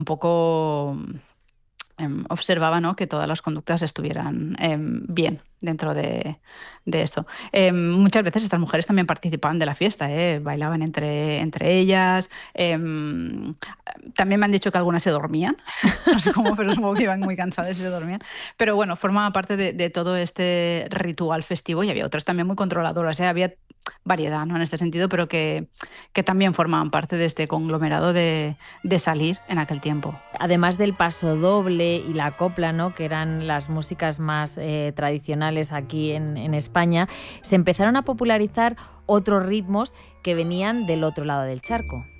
un poco observaba, ¿no?, que todas las conductas estuvieran bien dentro de eso. Muchas veces estas mujeres también participaban de la fiesta, bailaban entre ellas. También me han dicho que algunas se dormían, no sé cómo, pero supongo que iban muy cansadas y se dormían. Pero bueno, formaba parte de todo este ritual festivo, y había otras también muy controladoras, había variedad, ¿no?, en este sentido, pero que también formaban parte de este conglomerado de salir en aquel tiempo. Además del pasodoble y la copla, ¿no?, que eran las músicas más tradicionales aquí en España, se empezaron a popularizar otros ritmos que venían del otro lado del charco.